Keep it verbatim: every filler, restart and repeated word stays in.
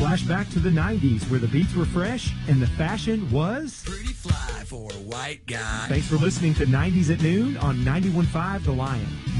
Flashback to the nineties where the beats were fresh and the fashion was pretty fly for a white guy. Thanks for listening to nineties at Noon on ninety-one point five The Lion.